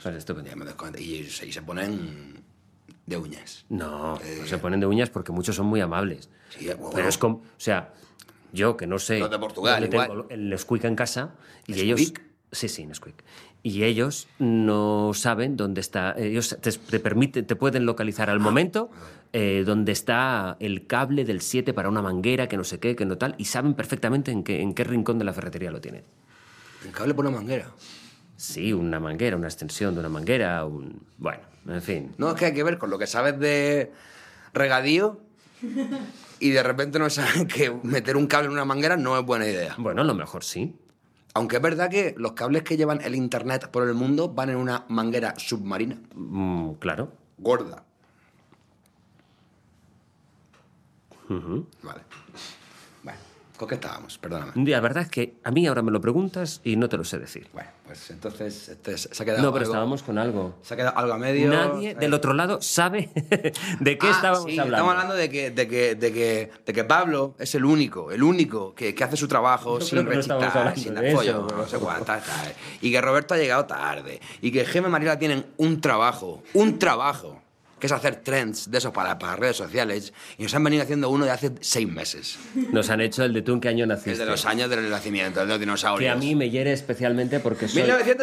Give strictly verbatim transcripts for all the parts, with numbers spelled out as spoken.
Pues estupendo. Ya me doy cuenta. Y, se- y se ponen de uñas. No, Eh, no se ponen de uñas porque muchos son muy amables. Sí, bueno, Pero es como... O sea, yo que no sé... Los de Portugal, dónde igual. tengo el Nesquik en casa y ¿Nesquik? ellos... Sí, sí, Nesquik. Y ellos no saben dónde está... Ellos te, te permiten, te pueden localizar al momento eh, dónde está el cable del siete para una manguera, que no sé qué, que no tal, y saben perfectamente en qué, en qué rincón de la ferretería lo tienen. El cable por una manguera. Sí, una manguera, una extensión de una manguera, un... Bueno, en fin. No, es que hay que ver con lo que sabes de regadío y de repente no saben que meter un cable en una manguera no es buena idea. Bueno, a lo mejor sí. Aunque es verdad que los cables que llevan el internet por el mundo van en una manguera submarina. Mm, claro. Gorda. Ujú. Vale. Bueno, ¿con qué estábamos? Perdóname. La verdad es que a mí ahora me lo preguntas y no te lo sé decir. Bueno, pues entonces este, se ha quedado No, pero algo, estábamos con algo. se ha quedado algo a medio. Nadie del otro lado sabe de qué Ah, estábamos sí, hablando. Estamos hablando de que, de, que, de, que, de que Pablo es el único, el único que, que hace su trabajo Yo sin creo que no estamos rechistar, hablando sin de dar pollo, eso, pero- no sé cuántas, tal. Y que Roberto ha llegado tarde. Y que Gemma y Mariela tienen un trabajo, un trabajo, que es hacer trends de esos para, para redes sociales. Y nos han venido haciendo uno de hace seis meses. Nos han hecho el de tú en qué año naciste. Desde los años del nacimiento, de los dinosaurios. Que a mí me hiere especialmente porque soy... mil novecientos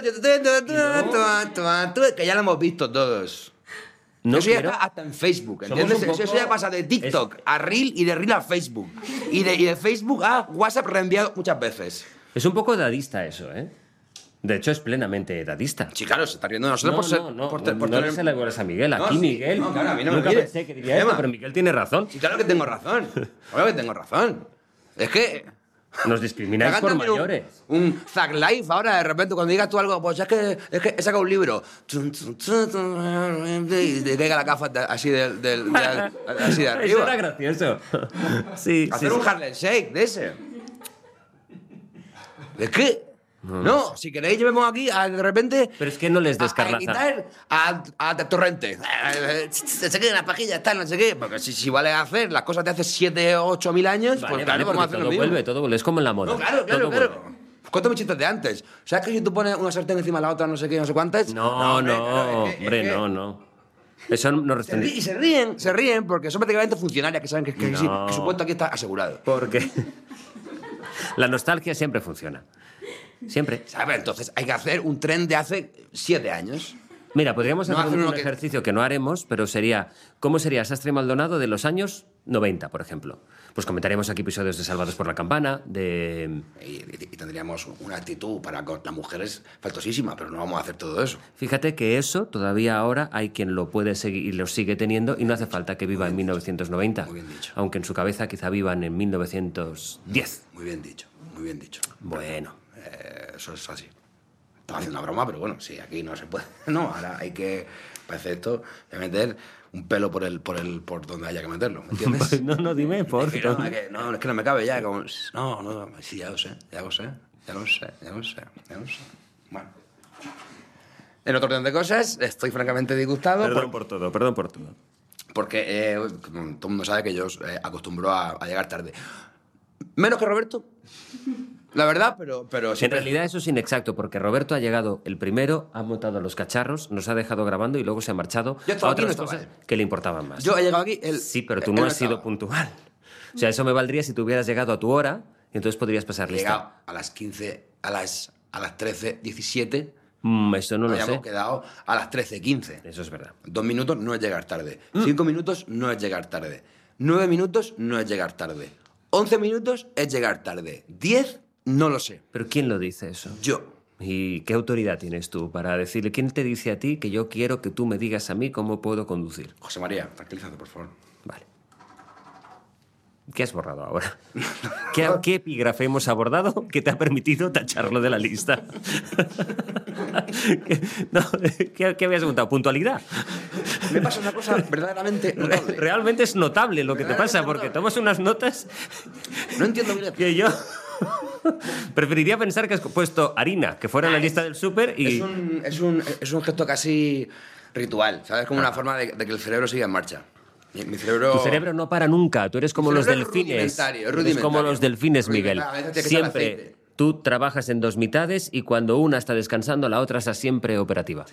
que ya lo hemos visto todos. No eso ya quiero- está hasta en Facebook, Somos ¿entiendes? un Eso- Eso poco- ya pasa de TikTok a Reel y de Reel a Facebook. Y de, y de Facebook a WhatsApp reenviado muchas veces. Es un poco dadista eso, ¿eh? De hecho, es plenamente dadista. Sí, claro, se está riendo de nosotros No, por ser... no, no, por, te- por no tener- se le iguales a Miguel. No, Aquí sí. Miguel... No, claro, a mí no me nunca quiere. pensé que diría esto, Emma. pero Miguel tiene razón. Sí, claro que tengo razón. Claro que tengo razón. Es que... Nos discrimináis Hagan por también un- mayores. Un, Zag Life ahora, de repente, cuando digas tú algo, pues es que, es que he sacado un libro. Tun, tun, tun, tun, y te caiga la gafa de- así de, del- de- así de Eso arriba. era gracioso. Sí, Hacer sí, un sí. Harlem Shake de ese. ¿De qué? No, si queréis llevemos aquí a, de repente... Pero es que no les a- descarnaza. A quitar a, a Torrente. Se sé qué, las pajillas, tal, no sé qué. Porque si, si vale hacer las cosas de hace siete o ocho mil años, Vale, pues vale, claro, vamos a porque hacer lo todo mismo. vuelve, todo vuelve. Es como en la moda. No, claro, claro, Todo claro. vuelve. Cuento mis chistes de antes. ¿Sabes que si tú pones una sartén encima de la otra, no sé qué, no sé cuántas? No, hombre, no, claro, es que- hombre, es que- no, no. Eso no Se rí- responde. y se ríen, se ríen, porque son prácticamente funcionarias que saben que, que, sí, No. que su puesto aquí está asegurado. Porque la nostalgia siempre funciona. Siempre. ¿Sabes? Entonces hay que hacer un tren de hace siete años. Mira, podríamos No hacer hacer un, uno un que- ejercicio que no haremos, pero sería... ¿Cómo sería Sastre Maldonado de los años noventa, por ejemplo? Pues comentaríamos aquí episodios de Salvados por la Campana, de... Y, y- y tendríamos una actitud para con las mujeres faltosísima, pero no vamos a hacer todo eso. Fíjate que eso todavía ahora hay quien lo puede seguir y lo sigue teniendo y no hace falta que viva en mil novecientos noventa. Muy bien dicho. Aunque en su cabeza quizá vivan en mil novecientos diez. Muy bien dicho, muy bien dicho. Bueno. Eh, eso es así. Estaba haciendo una broma, pero bueno, sí, aquí no se puede. No, ahora hay que, para hacer esto, hay que meter un pelo por el, por el, por donde haya que meterlo, ¿me entiendes? No, no, dime, por Es que no, es que no, es que no me cabe ya, como, no, no, sí, ya lo sé, ya lo sé, ya lo sé, ya lo sé, ya lo sé. Bueno. En otro orden de cosas, estoy francamente disgustado por- por todo, perdón por todo. porque eh, todo el mundo sabe que yo eh, acostumbro a, a llegar tarde. Menos que Roberto, la verdad, pero, pero En siempre... realidad eso es inexacto, porque Roberto ha llegado el primero, ha montado los cacharros, nos ha dejado grabando y luego se ha marchado Yo estaba a aquí y no otras estaba cosas él. que le importaban más. Yo he llegado aquí... Él, Sí, pero tú él no has sido estaba. puntual. O sea, eso me valdría si tú hubieras llegado a tu hora y entonces podrías pasar He llegado lista. a las quince, a las, a las trece diecisiete, Mm, eso no lo habíamos sé. quedado a las trece quince. Eso es verdad. Dos minutos no es llegar tarde. Mm. Cinco minutos no es llegar tarde. Nueve minutos no es llegar tarde. Once minutos es llegar tarde. Diez, no lo sé. Pero ¿quién lo dice eso? Yo. ¿Y qué autoridad tienes tú para decirle? ¿Quién te dice a ti que yo quiero que tú me digas a mí cómo puedo conducir? José María, tranquilízate, por favor. Vale. ¿Qué has borrado ahora? ¿Qué, qué epígrafe hemos abordado que te ha permitido tacharlo de la lista? ¿Qué, no, ¿qué, qué habías preguntado? ¿Puntualidad? Me pasa una cosa verdaderamente notable. Realmente es notable lo que te pasa, Verdaderamente porque notable. tomas unas notas No entiendo bien. que yo preferiría pensar que has puesto harina, que fuera en la lista del súper y... Es un, es, un, es un gesto casi ritual, ¿sabes? Como una forma de, de que el cerebro siga en marcha. Mi, mi cerebro... Tu cerebro no para nunca, tú eres como Mi los cerebro es delfines. rudimentario, es Eres como rudimentario. los delfines, Miguel. Rudimentario, a veces tiene que estar Siempre aceite. tú trabajas en dos mitades y cuando una está descansando, la otra está siempre operativa.